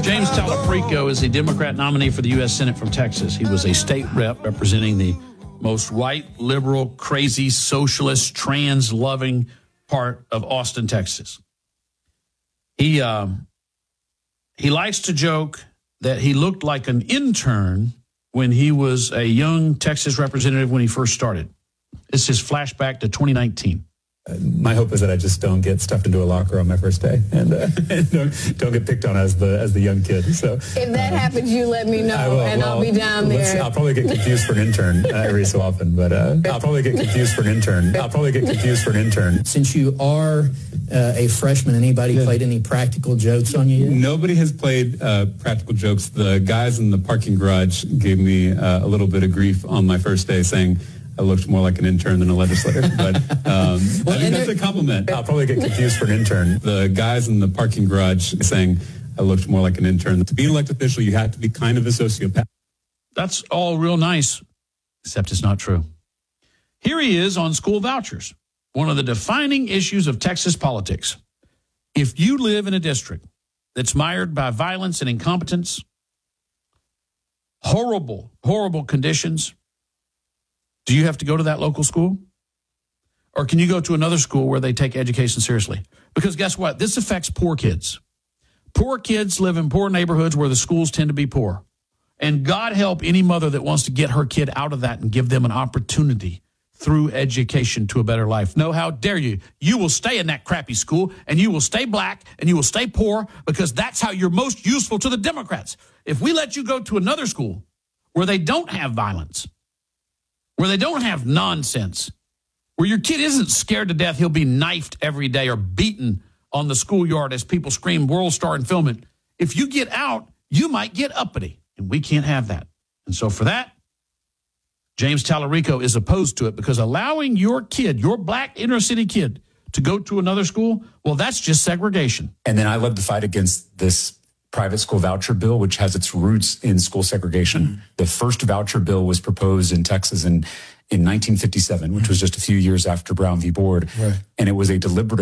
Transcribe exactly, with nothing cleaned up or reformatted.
James Talarico is a Democrat nominee for the U S Senate from Texas. He was a state rep representing the most white, liberal, crazy, socialist, trans-loving part of Austin, Texas. He um, he likes to joke that he looked like an intern when he was a young Texas representative when he first started. This is flashback to twenty nineteen. Uh, my hope is that I just don't get stuffed into a locker on my first day and, uh, and don't, don't get picked on as the as the young kid. So if that uh, happens, you let me know, will, and well, I'll be down there. I'll probably get confused for an intern uh, every so often, but uh, I'll probably get confused for an intern. I'll probably get confused for an intern. Since you are uh, a freshman, anybody yeah. played any practical jokes on you yet? Nobody has played uh, practical jokes. The guys in the parking garage gave me uh, a little bit of grief on my first day, saying I looked more like an intern than a legislator, but um, well, I think that's a compliment. I'll probably get confused for an intern. The guys in the parking garage saying I looked more like an intern. To be an elected official, you have to be kind of a sociopath. That's all real nice, except it's not true. Here he is on school vouchers, one of the defining issues of Texas politics. If you live in a district that's mired by violence and incompetence, horrible, horrible conditions, do you have to go to that local school? Or can you go to another school where they take education seriously? Because guess what? This affects poor kids. Poor kids live in poor neighborhoods where the schools tend to be poor. And God help any mother that wants to get her kid out of that and give them an opportunity through education to a better life. No, how dare you? You will stay in that crappy school, and you will stay black, and you will stay poor, because that's how you're most useful to the Democrats. If we let you go to another school where they don't have violence, where they don't have nonsense, where your kid isn't scared to death he'll be knifed every day or beaten on the schoolyard as people scream World Star and film it. If you get out, you might get uppity, and we can't have that. And so for that, James Talarico is opposed to it, because allowing your kid, your black inner city kid, to go to another school, well, that's just segregation. And then I led the fight against this private school voucher bill, which has its roots in school segregation. Mm-hmm. The first voucher bill was proposed in Texas in, in nineteen fifty-seven, which was just a few years after Brown v. Board. Right. And it was a deliberate